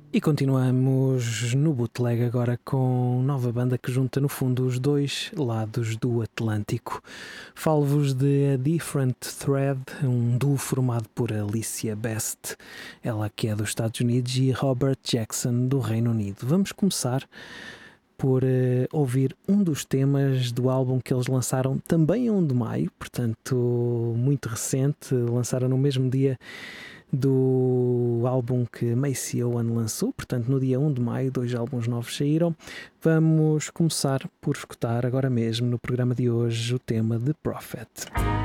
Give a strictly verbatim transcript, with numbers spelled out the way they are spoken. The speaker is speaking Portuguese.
E continuamos no bootleg agora com nova banda que junta no fundo os dois lados do Atlântico. Falo-vos de A Different Thread, um duo formado por Alicia Best, ela que é dos Estados Unidos, e Robert Jackson do Reino Unido. Vamos começar por uh, ouvir um dos temas do álbum que eles lançaram também a um de maio, portanto muito recente, lançaram no mesmo dia do álbum que Macy Owen lançou, portanto no dia um de maio, dois álbuns novos saíram. Vamos começar por escutar agora mesmo no programa de hoje o tema The Prophet.